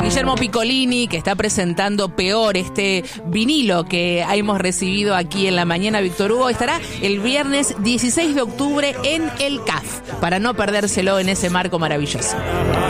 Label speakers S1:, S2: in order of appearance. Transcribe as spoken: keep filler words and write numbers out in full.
S1: Guillermo Piccolini, que está presentando Peor, este vinilo que hemos recibido aquí en la mañana Víctor Hugo, estará el viernes dieciséis de octubre en el C A F, para no perdérselo en ese marco maravilloso.